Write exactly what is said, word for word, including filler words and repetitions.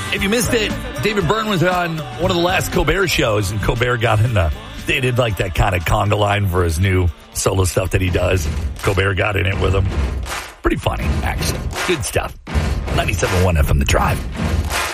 If you missed it, David Byrne was on one of the last Colbert shows, and Colbert got in the, they did like that kind of conga line for his new solo stuff that he does. Colbert got in it with him. Pretty funny, actually. Good stuff. ninety-seven point one F M The Drive.